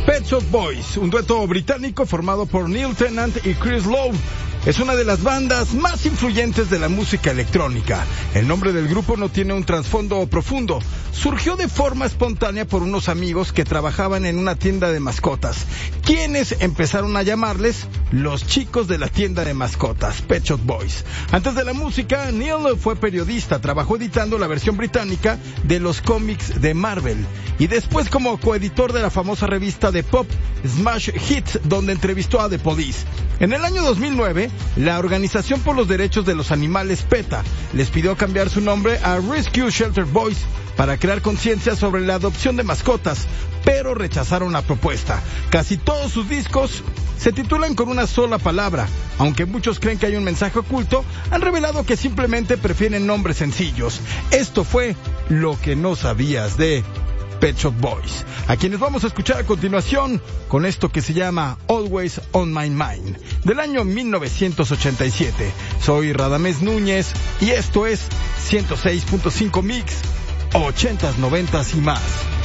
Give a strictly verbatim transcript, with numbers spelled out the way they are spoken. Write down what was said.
Pet Shop Boys, un dueto británico formado por Neil Tennant y Chris Lowe. Es una de las bandas más influyentes de la música electrónica. El nombre del grupo no tiene un trasfondo profundo. Surgió de forma espontánea por unos amigos que trabajaban en una tienda de mascotas, quienes empezaron a llamarles los chicos de la tienda de mascotas, Pet Shop Boys. Antes de la música, Neil fue periodista, trabajó editando la versión británica de los cómics de Marvel, y después como coeditor de la famosa revista de pop Smash Hits, donde entrevistó a The Police. En el año dos mil nueve, la Organización por los Derechos de los Animales PETA les pidió cambiar su nombre a Rescue Shelter Boys para crear conciencia sobre la adopción de mascotas, pero rechazaron la propuesta. Casi todos sus discos se titulan con una sola palabra. Aunque muchos creen que hay un mensaje oculto, han revelado que simplemente prefieren nombres sencillos. Esto fue Lo que no sabías de Pet Shop Boys, a quienes vamos a escuchar a continuación con esto que se llama Always on My Mind, del año mil novecientos ochenta y siete. Soy Radamés Núñez y esto es ciento seis punto cinco Mix, ochentas, noventas y más.